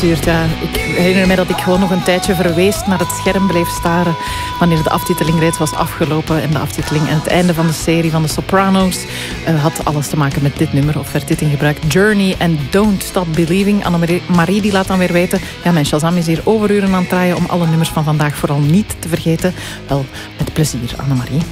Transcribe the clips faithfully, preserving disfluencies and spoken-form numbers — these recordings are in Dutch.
Ja, ik herinner me dat ik gewoon nog een tijdje verweest naar het scherm bleef staren wanneer de aftiteling reeds was afgelopen. En de aftiteling en het einde van de serie van de Sopranos uh, had alles te maken met dit nummer, of werd dit in gebruik. Journey en Don't Stop Believing. Annemarie die laat dan weer weten, ja, mijn Shazam is hier overuren aan het draaien om alle nummers van vandaag vooral niet te vergeten. Wel, met plezier, Annemarie.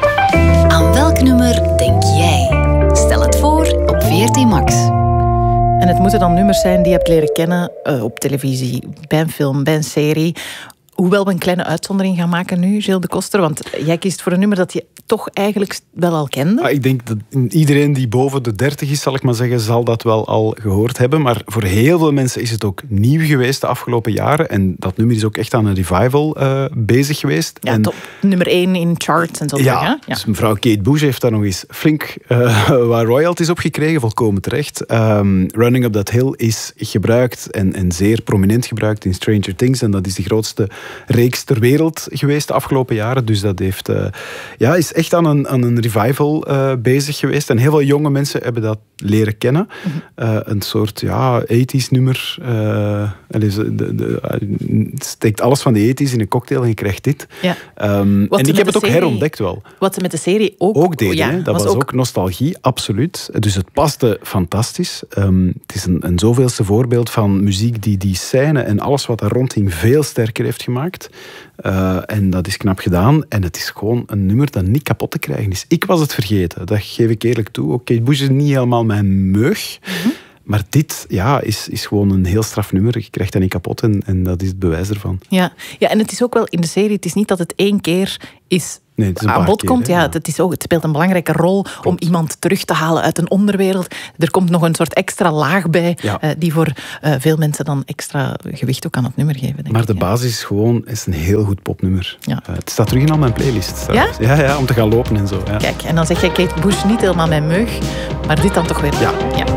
Aan welk nummer denk jij? Stel het voor op V R T Max. En het moeten dan nummers zijn die je hebt leren kennen uh, op televisie, bij een film, bij een serie. Hoewel we een kleine uitzondering gaan maken nu, Gilles de Koster. Want jij kiest voor een nummer dat je toch eigenlijk wel al kende. Ah, ik denk dat iedereen die boven de dertig is, zal ik maar zeggen, zal dat wel al gehoord hebben. Maar voor heel veel mensen is het ook nieuw geweest de afgelopen jaren. En dat nummer is ook echt aan een revival uh, bezig geweest. Ja, en top nummer één in charts en zo. Ja, terug, hè? Ja, dus mevrouw Kate Bush heeft daar nog eens flink uh, wat royalties op gekregen, volkomen terecht. Um, Running Up That Hill is gebruikt en, en zeer prominent gebruikt in Stranger Things. En dat is de grootste reeks ter wereld geweest de afgelopen jaren. Dus dat heeft, uh, ja, is echt aan een, aan een revival uh, bezig geweest. En heel veel jonge mensen hebben dat leren kennen. Uh, een soort ja, tachtiger nummer. Uh, de, de, de, uh, steekt alles van de tachtiger in een cocktail en je krijgt dit. Ja. Um, en ik heb het ook serie, herontdekt wel. Wat ze met de serie ook, ook deden. Ja, hè? Dat was, was ook... ook nostalgie, absoluut. Dus het paste fantastisch. Um, het is een, een zoveelste voorbeeld van muziek die die scène en alles wat daar rondhing veel sterker heeft gemaakt. Uh, en dat is knap gedaan. En het is gewoon een nummer dat niet kapot te krijgen is. Ik was het vergeten, dat geef ik eerlijk toe. Oké, Kate Bush is niet helemaal mijn meug. Mm-hmm. Maar dit ja, is, is gewoon een heel straf nummer. Je krijgt dat niet kapot en, en dat is het bewijs ervan. Ja. Ja, en het is ook wel in de serie, het is niet dat het één keer is... Nee, het is aan bod keer, komt. Hè, ja, ja. Het, is ook, het speelt een belangrijke rol Klopt. om iemand terug te halen uit een onderwereld. Er komt nog een soort extra laag bij, ja. uh, die voor uh, veel mensen dan extra gewicht ook aan het nummer geven. Denk maar ik, de ja. basis is gewoon is een heel goed popnummer. Ja. Uh, het staat terug in al mijn playlist. Ja? ja? Ja, om te gaan lopen en zo. Ja. Kijk, en dan zeg jij Kate Bush niet helemaal mijn meug, maar dit dan toch weer. Ja. ja.